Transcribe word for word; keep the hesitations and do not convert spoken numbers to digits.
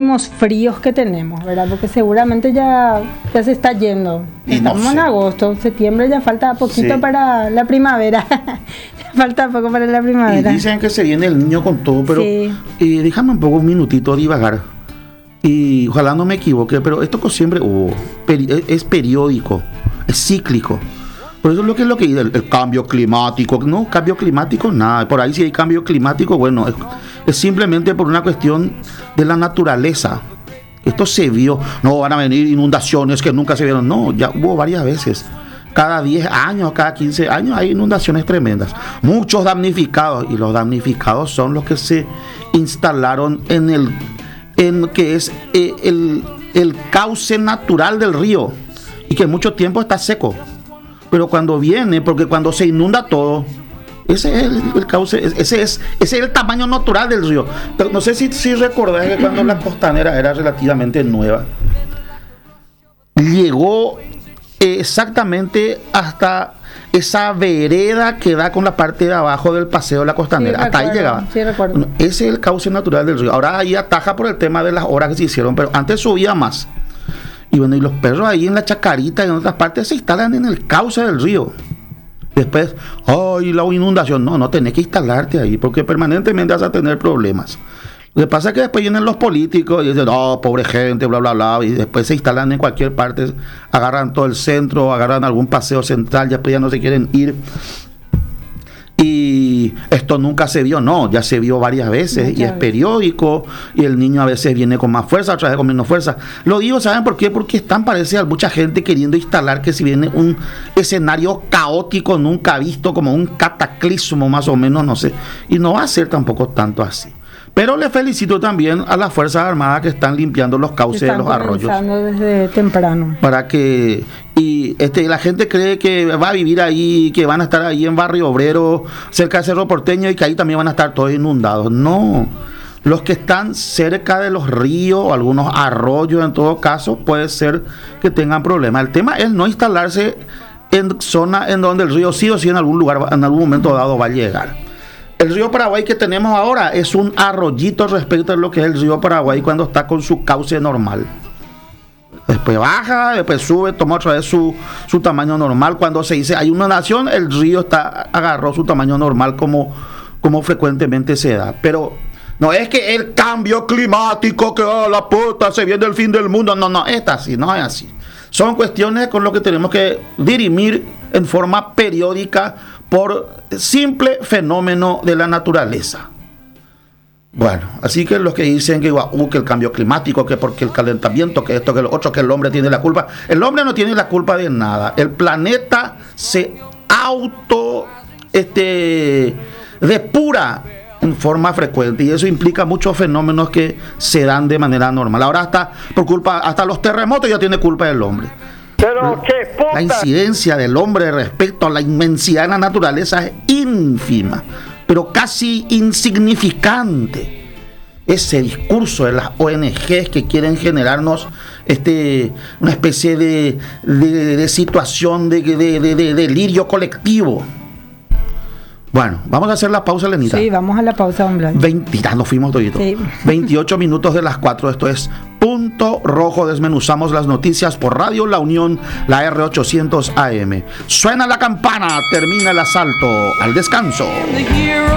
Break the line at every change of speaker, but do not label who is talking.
últimos fríos que tenemos, ¿verdad? Porque seguramente ya, ya se está yendo.
Y
Estamos
no sé.
en agosto, septiembre ya falta poquito
Sí.
para la primavera. Falta poco para la
Y
primavera.
dicen que se viene el niño con todo, pero
Sí.
eh, déjame un poco un minutito divagar. Y ojalá no me equivoque, pero esto que siempre hubo, peri- es periódico, es cíclico. Por eso es lo que es lo que dice el, el cambio climático. No, cambio climático, nada. Por ahí si hay cambio climático, bueno, es, es simplemente por una cuestión de la naturaleza. Esto se vio. No van a venir inundaciones que nunca se vieron. No, ya hubo varias veces. Cada diez años, cada quince años hay inundaciones tremendas. Muchos damnificados. Y los damnificados son los que se instalaron en el en que es eh, el, el cauce natural del río. Y que mucho tiempo está seco. Pero cuando viene, porque cuando se inunda todo, ese es el, el cauce, ese es, ese es el tamaño natural del río. Pero no sé si, si recordás que cuando la costanera era relativamente nueva, llegó exactamente hasta esa vereda que da con la parte de abajo del paseo de la costanera.
Sí,
hasta
recuerdo,
ahí llegaba.
sí, recuerdo.
Bueno, ese es el cauce natural del río. Ahora ahí ataja por el tema de las obras que se hicieron, pero antes subía más. Y bueno, y los perros ahí en la chacarita y en otras partes se instalan en el cauce del río. Después, ¡ay, la inundación! No, no tenés que instalarte ahí porque permanentemente vas a tener problemas. Lo que pasa es que después vienen los políticos y dicen, no, pobre gente, bla, bla, bla, y después se instalan en cualquier parte, agarran todo el centro, agarran algún paseo central, ya después ya no se quieren ir. Y esto nunca se vio, no, ya se vio varias veces.
Muchas
y es
veces.
periódico, y el niño a veces viene con más fuerza, otra vez con menos fuerza. Lo digo, ¿saben por qué? Porque están, parece, mucha gente queriendo instalar que si viene un escenario caótico nunca visto, como un cataclismo más o menos, no sé. Y no va a ser tampoco tanto así. Pero le felicito también a las Fuerzas Armadas que están limpiando los cauces de
Están
los arroyos.
comenzando desde temprano.
Para que y este la gente cree que va a vivir ahí, que van a estar ahí en Barrio Obrero, cerca de Cerro Porteño, y que ahí también van a estar todos inundados. No, los que están cerca de los ríos o algunos arroyos, en todo caso, puede ser que tengan problemas. El tema es no instalarse en zona en donde el río sí o sí en algún lugar, en algún momento dado va a llegar. El río Paraguay que tenemos ahora es un arroyito respecto a lo que es el río Paraguay cuando está con su cauce normal. Después baja, después sube, toma otra vez su, su tamaño normal. Cuando se dice hay inundación, el río está agarró su tamaño normal como, como frecuentemente se da. Pero no es que el cambio climático, que oh, la puta, se viene el fin del mundo. No, no, es así, no es así. Son cuestiones con lo que tenemos que dirimir en forma periódica por simple fenómeno de la naturaleza. Bueno, así que los que dicen que, uh, que el cambio climático, que porque el calentamiento, que esto, que lo otro, que el hombre tiene la culpa. El hombre no tiene la culpa de nada. El planeta se auto este, depura en forma frecuente y eso implica muchos fenómenos que se dan de manera normal. Ahora hasta por culpa, hasta los terremotos ya tiene culpa del hombre.
Pero qué puta.
La incidencia del hombre respecto a la inmensidad de la naturaleza es ínfima, pero casi insignificante. Ese discurso de las O N Ges que quieren generarnos este, una especie de, de, de situación de, de, de, de delirio colectivo. Bueno, vamos a hacer la pausa, Lenita.
Sí, vamos a la pausa, hombre.
veinte, ya nos fuimos todito.
Sí.
veintiocho minutos de las cuatro, esto es Punto Rojo. Desmenuzamos las noticias por Radio La Unión, la R ochocientos A M. Suena la campana, termina el asalto. Al descanso.
The hero